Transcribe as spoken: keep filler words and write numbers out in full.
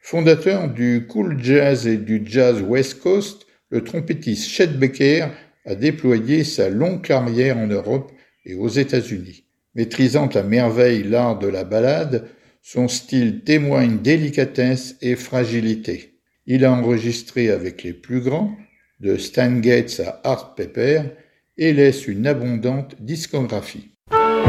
Fondateur du cool jazz et du jazz West Coast, le trompettiste Chet Baker a déployé sa longue carrière en Europe et aux États-Unis. Maîtrisant à merveille l'art de la ballade, son style témoigne délicatesse et fragilité. Il a enregistré avec les plus grands, de Stan Getz à Art Pepper, et laisse une abondante discographie.